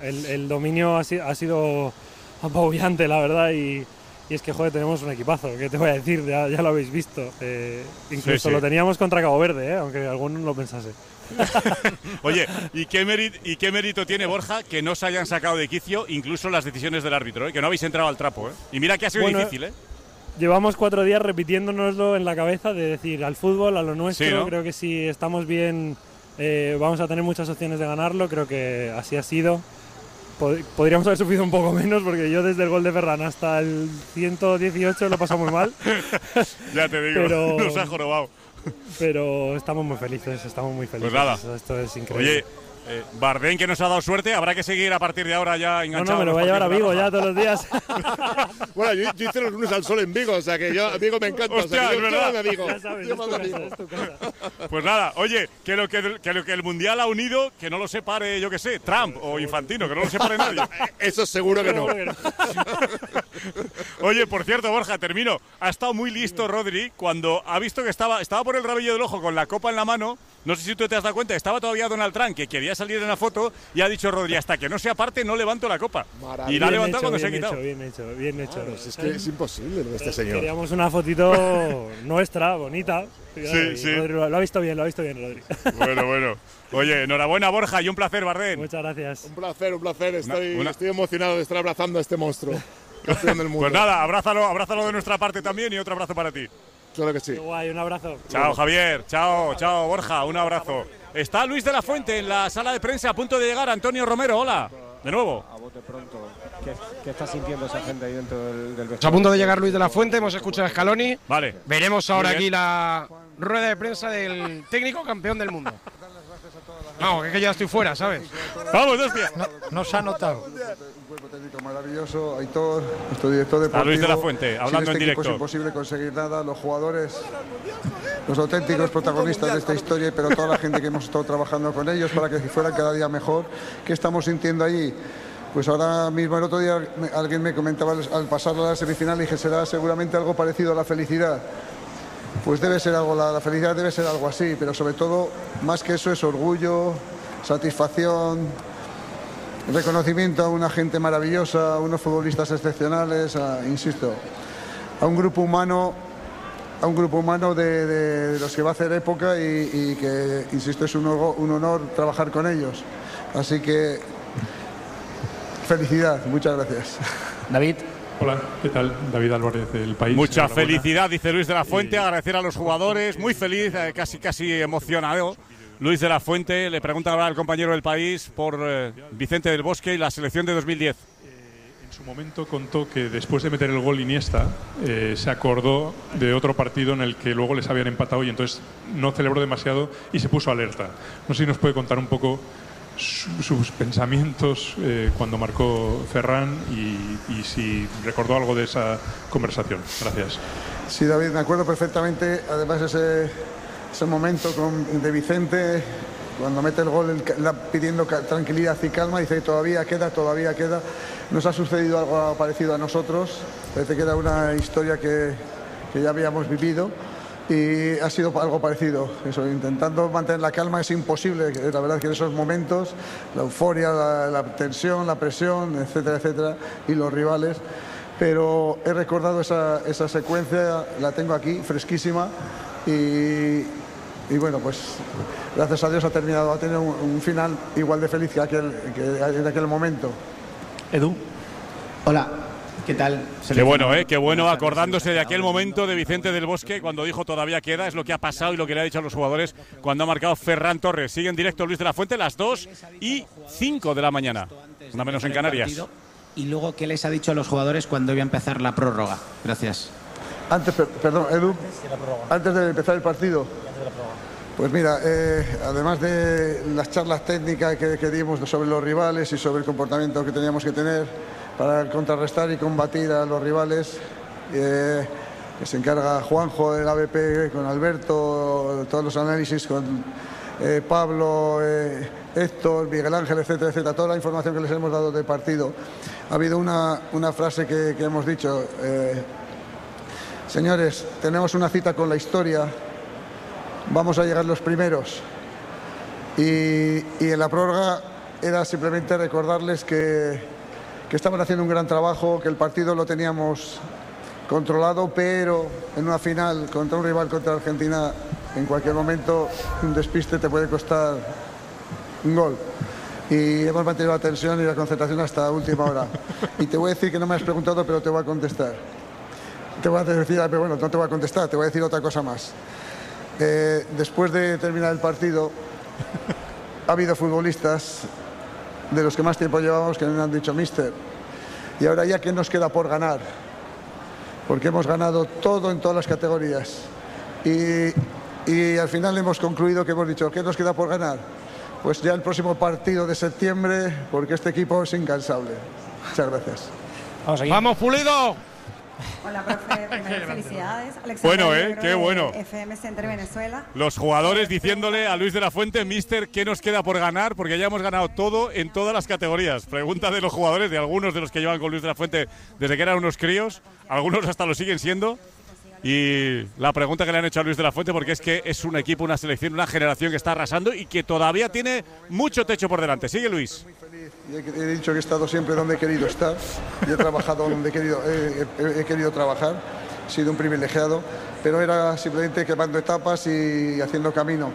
El dominio ha sido apabullante, la verdad, y es que, joder, tenemos un equipazo, ¿qué te voy a decir? Ya lo habéis visto. Incluso lo teníamos contra Cabo Verde, aunque alguno no lo pensase. Oye, ¿y qué mérito tiene, Borja, que no se hayan sacado de quicio incluso las decisiones del árbitro, que no habéis entrado al trapo? Y mira que ha sido difícil, ¿eh? Llevamos 4 días repitiéndonoslo en la cabeza de decir al fútbol, a lo nuestro. Sí, ¿no? Creo que si estamos bien vamos a tener muchas opciones de ganarlo, creo que así ha sido. Podríamos haber sufrido un poco menos, porque yo desde el gol de Ferran hasta el 118 lo he pasado muy mal. Ya te digo, nos ha jorobado. Pero estamos muy felices. Pues nada. Esto es increíble. Oye, Bardén, que nos ha dado suerte, habrá que seguir a partir de ahora ya enganchado. No, me lo voy a llevar a Vigo ya todos los días. Bueno, yo hice los lunes al sol en Vigo, o sea que a Vigo me encanta. Hostia, o sea que es verdad. a Vigo. Ya sabes, es tu casa. Pues nada, oye, que lo que el Mundial ha unido, que no lo separe, yo que sé, Trump o Infantino, que no lo separe nadie. Eso seguro que no. Oye, por cierto, Borja, termino. Ha estado muy listo Rodri cuando ha visto que estaba por el rabillo del ojo con la copa en la mano. No sé si tú te has dado cuenta, estaba todavía Donald Trump, que quería salir en la foto, y ha dicho Rodri, hasta que no se aparte no levanto la copa. Maravilla. Y la ha levantado cuando se ha quitado. Bien hecho. Claro, es que es imposible lo de este señor. Queríamos una fotito nuestra, bonita. Sí. Rodri, lo ha visto bien, Rodri. Bueno. Oye, enhorabuena, Borja, y un placer, Bardén. Muchas gracias. Un placer. Estoy emocionado de estar abrazando a este monstruo. Campeón del mundo. Pues nada, abrázalo de nuestra parte también, y otro abrazo para ti. Claro que sí. Qué guay, un abrazo. Chao, Javier. Chao, Borja. Un abrazo. Está Luis de la Fuente en la sala de prensa a punto de llegar. Antonio Romero, hola. De nuevo. A bote pronto. ¿Qué está sintiendo esa gente ahí dentro del vestuario? Está a punto de llegar Luis de la Fuente. Hemos escuchado a Scaloni. Vale. Veremos ahora aquí la rueda de prensa del técnico campeón del mundo. Vamos, que ya estoy fuera, ¿sabes? Vamos, hostia. No se ha notado. Un cuerpo técnico maravilloso, Aitor, nuestro director deportivo. A Luis de la Fuente, hablando en directo. Es imposible conseguir nada, los jugadores, los auténticos protagonistas de esta historia, pero toda la gente que hemos estado trabajando con ellos para que fueran cada día mejor. ¿Qué estamos sintiendo allí? Pues ahora mismo, el otro día, alguien me comentaba al pasar a la semifinal, y dije, será seguramente algo parecido a la felicidad. Pues debe ser algo, la felicidad debe ser algo así, pero sobre todo, más que eso, es orgullo, satisfacción, reconocimiento a una gente maravillosa, a unos futbolistas excepcionales, insisto, a un grupo humano de los que va a hacer época y que, insisto, es un honor trabajar con ellos. Así que, felicidad, muchas gracias. David. Hola, ¿qué tal? David Álvarez del País. Mucha felicidad, dice Luis de la Fuente, agradecer a los jugadores, muy feliz, casi emocionado. Luis de la Fuente, le pregunta ahora al compañero del País por Vicente del Bosque y la selección de 2010. En su momento contó que después de meter el gol Iniesta, se acordó de otro partido en el que luego les habían empatado y entonces no celebró demasiado y se puso alerta. No sé si nos puede contar un poco sus pensamientos cuando marcó Ferran y si recordó algo de esa conversación. Gracias. Sí, David, me acuerdo perfectamente, además ese momento de Vicente, cuando mete el gol pidiendo tranquilidad y calma, dice todavía queda. Nos ha sucedido algo parecido a nosotros, parece que era una historia que ya habíamos vivido. Y ha sido algo parecido, eso, intentando mantener la calma es imposible, la verdad que en esos momentos, la euforia, la tensión, la presión, etcétera, y los rivales, pero he recordado esa secuencia, la tengo aquí, fresquísima, y bueno, pues gracias a Dios ha tenido un final igual de feliz que en aquel momento. Edu. Hola. ¿Qué tal? Qué bueno, acordándose de aquel momento de Vicente del Bosque cuando dijo todavía queda, es lo que ha pasado y lo que le ha dicho a los jugadores cuando ha marcado Ferran Torres. Sigue en directo Luis de la Fuente, las 2:05 de la mañana, una menos en Canarias. Y luego, ¿qué les ha dicho a los jugadores cuando iba a empezar la prórroga? Gracias. Perdón, Edu, antes de empezar el partido. Pues mira, además de las charlas técnicas que dimos sobre los rivales y sobre el comportamiento que teníamos que tener para contrarrestar y combatir a los rivales, que se encarga Juanjo del ABP con Alberto, todos los análisis con Pablo, Héctor, Miguel Ángel, etcétera, toda la información que les hemos dado del partido. Ha habido una frase que hemos dicho, señores, tenemos una cita con la historia, vamos a llegar los primeros, y en la prórroga era simplemente recordarles que estaban haciendo un gran trabajo, que el partido lo teníamos controlado, pero en una final contra un rival, contra Argentina, en cualquier momento un despiste te puede costar un gol. Y hemos mantenido la tensión y la concentración hasta la última hora. Y te voy a decir que no me has preguntado, pero te voy a contestar. Te voy a decir, pero bueno, no te voy a contestar, te voy a decir otra cosa más. Después de terminar el partido, ha habido futbolistas de los que más tiempo llevamos que me han dicho: míster, y ahora ya qué nos queda por ganar, porque hemos ganado todo en todas las categorías. Y al final hemos concluido que hemos dicho: ¿qué nos queda por ganar? Pues ya el próximo partido de septiembre, porque este equipo es incansable. Muchas gracias. ¡Vamos, Pulido! Hola, profe. Primero, felicidades. Bueno, qué bueno. FM Center Venezuela. Los jugadores diciéndole a Luis de la Fuente: míster, ¿qué nos queda por ganar? Porque ya hemos ganado todo en todas las categorías. Pregunta de los jugadores, de algunos de los que llevan con Luis de la Fuente desde que eran unos críos. Algunos hasta lo siguen siendo. Y la pregunta que le han hecho a Luis de la Fuente, porque es que es un equipo, una selección, una generación que está arrasando y que todavía tiene mucho techo por delante. Sigue, Luis. Muy feliz. Y he dicho que he estado siempre donde he querido estar y he trabajado donde he querido trabajar. He sido un privilegiado, pero era simplemente quemando etapas y haciendo camino.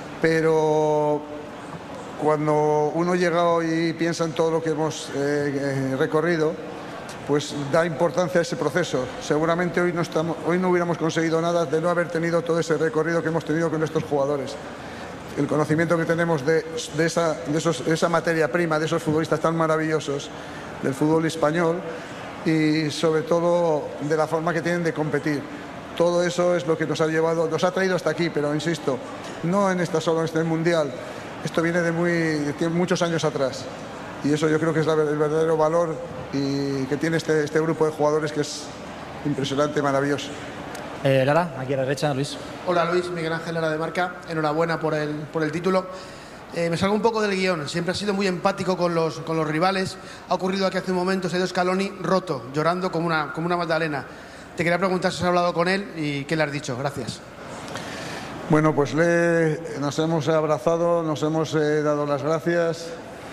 Pero cuando uno llega y piensa en todo lo que hemos recorrido, pues da importancia a ese proceso. Seguramente hoy no hubiéramos conseguido nada de no haber tenido todo ese recorrido que hemos tenido con nuestros jugadores. El conocimiento que tenemos de esa materia prima, de esos futbolistas tan maravillosos, del fútbol español, y sobre todo de la forma que tienen de competir. Todo eso es lo que nos ha traído hasta aquí, pero insisto, no en solo en este mundial. Esto viene de muchos años atrás. Y eso yo creo que es el verdadero valor y que tiene este grupo de jugadores, que es impresionante, maravilloso. Lara, aquí a la derecha, Luis. Hola Luis, Miguel Ángel Lara de Marca. Enhorabuena por el título. Me salgo un poco del guión. Siempre ha sido muy empático con los rivales. Ha ocurrido aquí hace un momento, se ha ido Scaloni roto, llorando como una magdalena. Te quería preguntar si has hablado con él y qué le has dicho. Gracias. Bueno, pues nos hemos abrazado, nos hemos dado las gracias.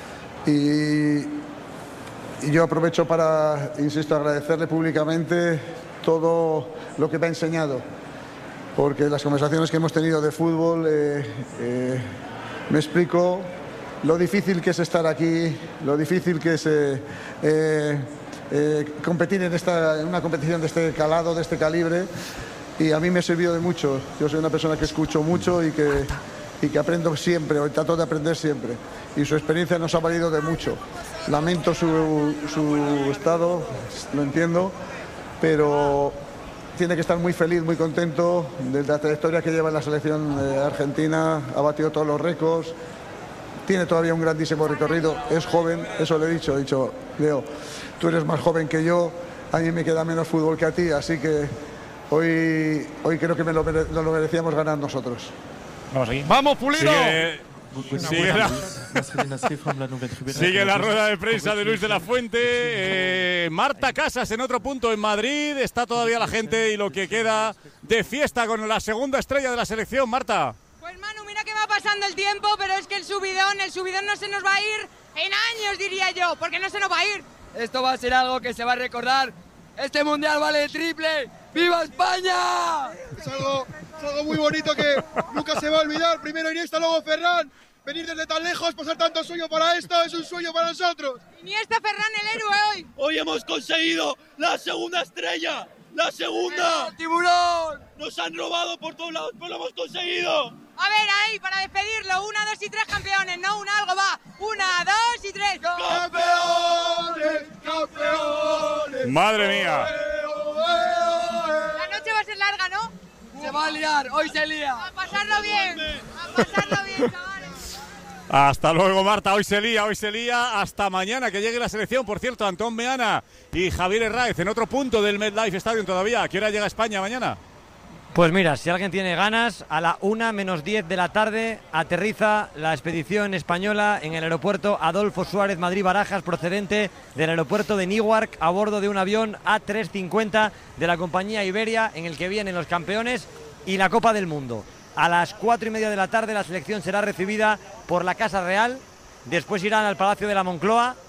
Y yo aprovecho para, insisto, agradecerle públicamente todo lo que me ha enseñado, porque las conversaciones que hemos tenido de fútbol me explico lo difícil que es estar aquí, lo difícil que es competir en una competición de este calado, de este calibre, y a mí me ha servido de mucho. Yo soy una persona que escucho mucho y que aprendo siempre, o trato de aprender siempre, y su experiencia nos ha valido de mucho. Lamento su estado, lo entiendo, pero tiene que estar muy feliz, muy contento de la trayectoria que lleva en la selección argentina. Ha batido todos los récords, tiene todavía un grandísimo recorrido, es joven, eso le he dicho, Leo, tú eres más joven que yo, a mí me queda menos fútbol que a ti, así que hoy creo que nos lo merecíamos ganar nosotros. Vamos aquí. ¡Vamos, Pulido! Sigue la rueda de prensa de Luis de la Fuente. Marta Casas en otro punto en Madrid. Está todavía la gente y lo que queda de fiesta con la segunda estrella de la selección. Marta. Pues Manu, mira que va pasando el tiempo, pero es que el subidón no se nos va a ir en años, diría yo, porque no se nos va a ir. Esto va a ser algo que se va a recordar. Este mundial vale el triple. ¡Viva España! Es algo muy bonito que nunca se va a olvidar. Primero Iniesta, luego Ferran. Venir desde tan lejos, pasar tanto sueño para esto, es un sueño para nosotros. Iniesta, Ferran, el héroe hoy. Hoy hemos conseguido la segunda estrella. ¡La segunda! ¡Tiburón! Nos han robado por todos lados, pero lo hemos conseguido. A ver, ahí, para despedirlo. 1, 2 y 3 campeones, no un algo, va. 1, 2 y 3. ¡Campeones! ¡Campeones! ¡Madre mía! La noche va a ser larga, ¿no? Se va a liar, hoy se lía. A pasarlo bien, chavales. Hasta luego, Marta. Hoy se lía. Hasta mañana que llegue la selección. Por cierto, Antón Meana y Javier Herráez en otro punto del MetLife Stadium todavía. ¿A qué hora llega a España mañana? Pues mira, si alguien tiene ganas, a la 1:10 de la tarde aterriza la expedición española en el aeropuerto Adolfo Suárez Madrid-Barajas, procedente del aeropuerto de Newark, a bordo de un avión A350 de la compañía Iberia, en el que vienen los campeones y la Copa del Mundo. A las 4:30 de la tarde la selección será recibida por la Casa Real después irán al Palacio de la Moncloa